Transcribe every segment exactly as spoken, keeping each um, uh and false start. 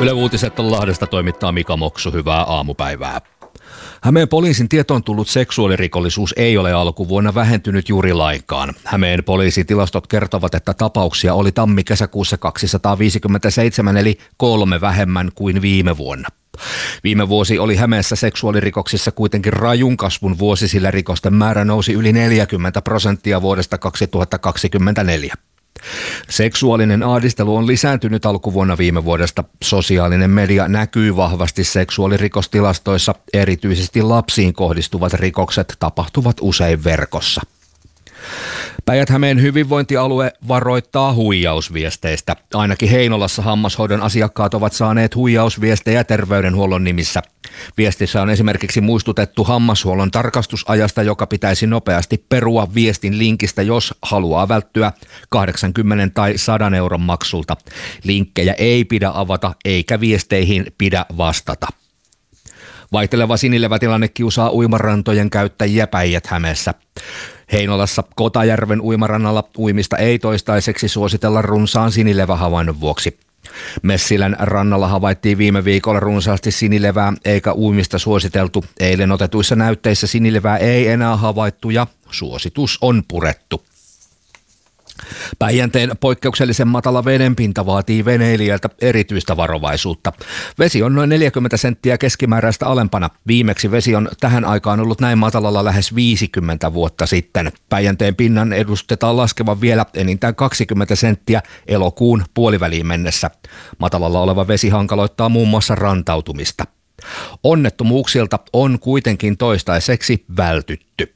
Yle Uutiset Lahdesta toimittaa Mika Moksu. Hyvää aamupäivää. Hämeen poliisin tietoon tullut seksuaalirikollisuus ei ole alkuvuonna vähentynyt juuri lainkaan. Hämeen poliisitilastot kertovat, että tapauksia oli tammi-kesäkuussa kaksisataaviisikymmentäseitsemän eli kolme vähemmän kuin viime vuonna. Viime vuosi oli Hämeessä seksuaalirikoksissa kuitenkin rajun kasvun vuosi, sillä rikosten määrä nousi yli neljäkymmentä prosenttia vuodesta kaksituhattakaksikymmentäneljä. Seksuaalinen ahdistelu on lisääntynyt alkuvuonna viime vuodesta. Sosiaalinen media näkyy vahvasti seksuaalirikostilastoissa. Erityisesti lapsiin kohdistuvat rikokset tapahtuvat usein verkossa. Päijät-Hämeen hyvinvointialue varoittaa huijausviesteistä. Ainakin Heinolassa hammashoidon asiakkaat ovat saaneet huijausviestejä terveydenhuollon nimissä. Viestissä on esimerkiksi muistutettu hammashuollon tarkastusajasta, joka pitäisi nopeasti perua viestin linkistä, jos haluaa välttyä kahdeksankymmentä tai sata euron maksulta. Linkkejä ei pidä avata eikä viesteihin pidä vastata. Vaihteleva sinilevätilanne kiusaa uimarantojen käyttäjiä Päijät-Hämeessä. Heinolassa Kotajärven uimarannalla uimista ei toistaiseksi suositella runsaan sinilevähavainnon vuoksi. Messilän rannalla havaittiin viime viikolla runsaasti sinilevää eikä uimista suositeltu. Eilen otetuissa näytteissä sinilevää ei enää havaittu ja suositus on purettu. Päijänteen poikkeuksellisen matala vedenpinta vaatii veneilijältä erityistä varovaisuutta. Vesi on noin neljäkymmentä senttiä keskimääräistä alempana. Viimeksi vesi on tähän aikaan ollut näin matalalla lähes viisikymmentä vuotta sitten. Päijänteen pinnan edustetaan laskevan vielä enintään kaksikymmentä senttiä elokuun puoliväliin mennessä. Matalalla oleva vesi hankaloittaa muun muassa rantautumista. Onnettomuuksilta on kuitenkin toistaiseksi vältytty.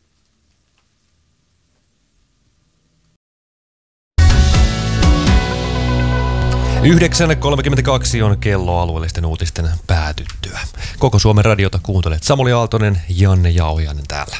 yhdeksän kolmekymmentäkaksi on kello alueellisten uutisten päätyttyä. Koko Suomen radiota kuuntelet. Samuli Aaltonen, Janne Jauhiainen täällä.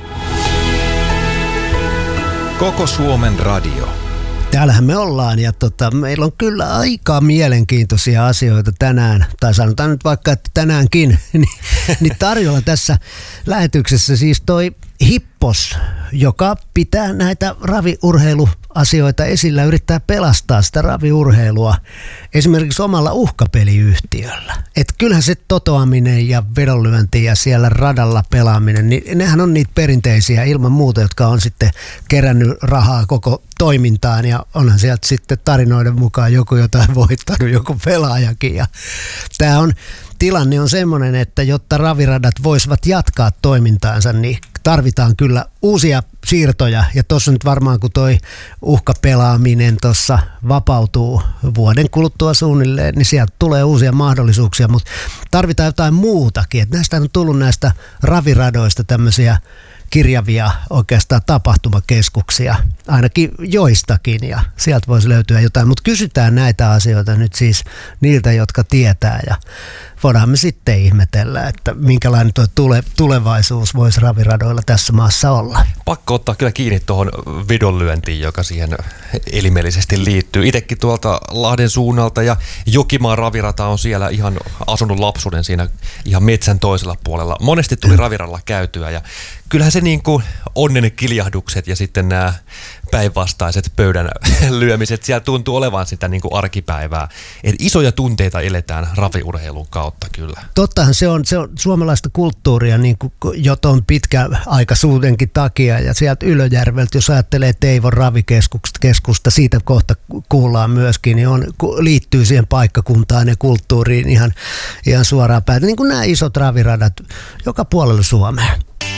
Koko Suomen radio. Täällähän me ollaan ja tota, meillä on kyllä aika mielenkiintoisia asioita tänään, tai sanotaan nyt vaikka, että tänäänkin, niin, niin tarjolla tässä lähetyksessä siis toi Hippos, joka pitää näitä raviurheiluasioita esillä, yrittää pelastaa sitä raviurheilua esimerkiksi omalla uhkapeliyhtiöllä. Että kyllähän se totoaminen ja vedonlyönti ja siellä radalla pelaaminen, niin nehän on niitä perinteisiä ilman muuta, jotka on sitten kerännyt rahaa koko toimintaan ja onhan sieltä sitten tarinoiden mukaan joku jotain voittanut, joku pelaajakin. Ja tämä on tilanne on semmoinen, että jotta raviradat voisivat jatkaa toimintaansa, niin tarvitaan kyllä uusia siirtoja. Ja tuossa nyt varmaan, kun toi uhkapelaaminen tuossa vapautuu vuoden kuluttua suunnilleen, niin sieltä tulee uusia mahdollisuuksia, mutta tarvitaan jotain muutakin. Et näistä on tullut näistä raviradoista tämmöisiä kirjavia oikeastaan tapahtumakeskuksia, ainakin joistakin, ja sieltä voisi löytyä jotain. Mutta kysytään näitä asioita nyt siis niiltä, jotka tietää, ja voidaan me sitten ihmetellä, että minkälainen tuo tule, tulevaisuus voisi raviradoilla tässä maassa olla. Pakko ottaa kyllä kiinni tuohon vedonlyöntiin, joka siihen elimellisesti liittyy. Itsekin tuolta Lahden suunnalta, ja Jokimaan ravirata on siellä ihan asunut lapsuuden siinä ihan metsän toisella puolella. Monesti tuli raviradalla käytyä, ja kyllähän se niin kuin onnen kiljahdukset ja sitten nämä päinvastaiset pöydän lyömiset, siellä tuntuu olevan sitä niin kuin arkipäivää. Et isoja tunteita eletään raviurheilun kautta kyllä. Tottahan se on, se on suomalaista kulttuuria niin kuin jo tuon pitkäaikaisuudenkin takia, ja sieltä Ylöjärveltä, jos ajattelee Teivon ravikeskusta, siitä kohta kuullaan myöskin, niin on, liittyy siihen paikkakuntaan ja kulttuuriin ihan, ihan suoraan päätä, niin kuin nämä isot raviradat joka puolella Suomea.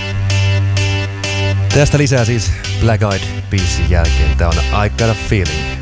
Tästä lisää siis Black Eyed Peasin jälkeen. Tämä on I Got a Feeling.